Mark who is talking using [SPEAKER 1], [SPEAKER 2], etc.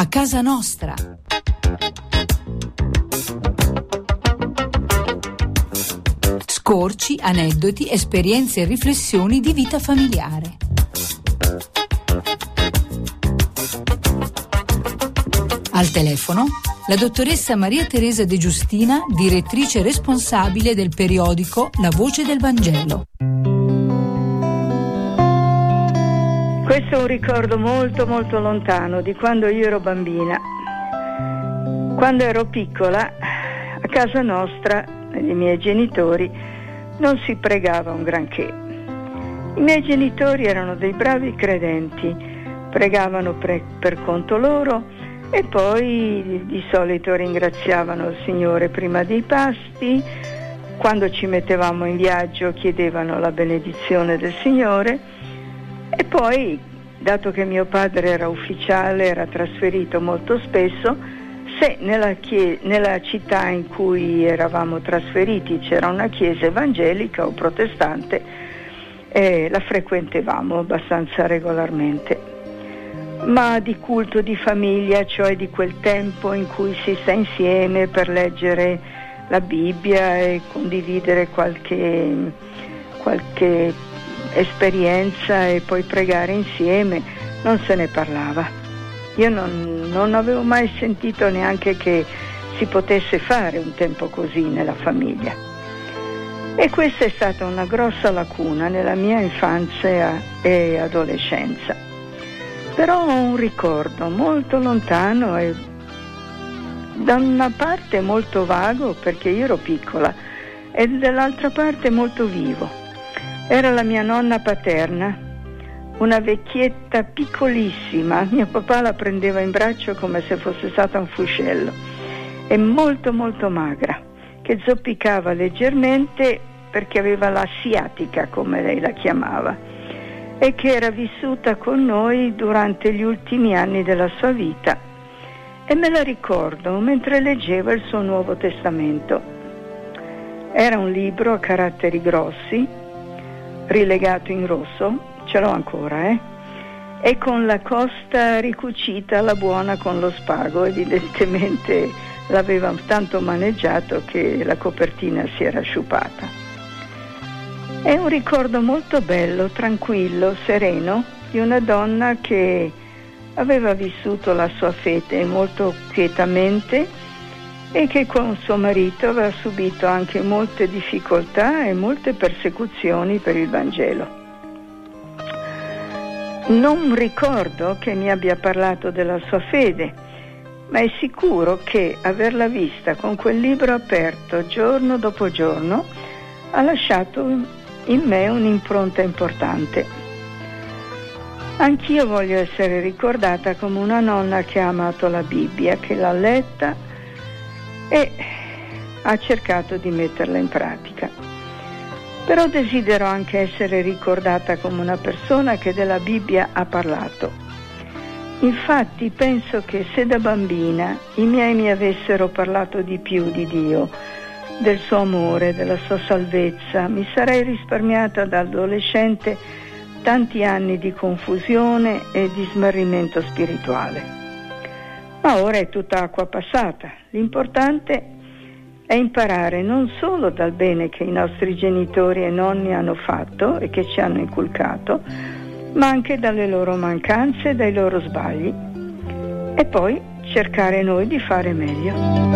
[SPEAKER 1] a casa nostra. Scorci, aneddoti, esperienze e riflessioni di vita familiare. Al telefono la dottoressa Maria Teresa De Giustina, direttrice responsabile del periodico La Voce del Vangelo.
[SPEAKER 2] Questo è un ricordo molto molto lontano di quando io ero bambina. Quando ero piccola, a casa nostra, dei miei genitori, non si pregava un granché. I miei genitori erano dei bravi credenti, pregavano per conto loro e poi di solito ringraziavano il Signore prima dei pasti. Quando ci mettevamo in viaggio chiedevano la benedizione del Signore e poi, dato che mio padre era ufficiale, era trasferito molto spesso, se nella città in cui eravamo trasferiti c'era una chiesa evangelica o protestante, la frequentavamo abbastanza regolarmente. Ma di culto di famiglia, cioè di quel tempo in cui si sta insieme per leggere la Bibbia e condividere qualche esperienza e poi pregare insieme, non se ne parlava. Io non avevo mai sentito neanche che si potesse fare un tempo così nella famiglia. E questa è stata una grossa lacuna nella mia infanzia e adolescenza. Però ho un ricordo molto lontano e da una parte molto vago perché io ero piccola e dall'altra parte molto vivo. Era la mia nonna paterna, una vecchietta piccolissima, mio papà la prendeva in braccio come se fosse stata un fuscello, e molto molto magra, che zoppicava leggermente perché aveva la sciatica, come lei la chiamava, e che era vissuta con noi durante gli ultimi anni della sua vita. E me la ricordo mentre leggeva il suo Nuovo Testamento. Era un libro a caratteri grossi, rilegato in rosso, ce l'ho ancora, e con la costa ricucita alla buona con lo spago. Evidentemente l'aveva tanto maneggiato che la copertina si era sciupata. È un ricordo molto bello, tranquillo, sereno, di una donna che aveva vissuto la sua fede molto quietamente e che con suo marito aveva subito anche molte difficoltà e molte persecuzioni per il Vangelo. Non ricordo che mi abbia parlato della sua fede, ma è sicuro che averla vista con quel libro aperto giorno dopo giorno ha lasciato in me un'impronta importante. Anch'io voglio essere ricordata come una nonna che ha amato la Bibbia, che l'ha letta e ha cercato di metterla in pratica. Però desidero anche essere ricordata come una persona che della Bibbia ha parlato. Infatti penso che se da bambina i miei mi avessero parlato di più di Dio, del suo amore, della sua salvezza, mi sarei risparmiata da adolescente tanti anni di confusione e di smarrimento spirituale. Ma ora è tutta acqua passata. L'importante è imparare non solo dal bene che i nostri genitori e nonni hanno fatto e che ci hanno inculcato, ma anche dalle loro mancanze e dai loro sbagli, e poi cercare noi di fare meglio.